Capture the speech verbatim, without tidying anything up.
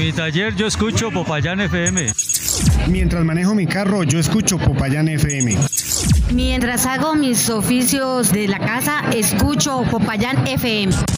mi taller yo escucho Popayán F M. Mientras manejo mi carro yo escucho Popayán F M. Mientras hago mis oficios de la casa escucho Popayán F M.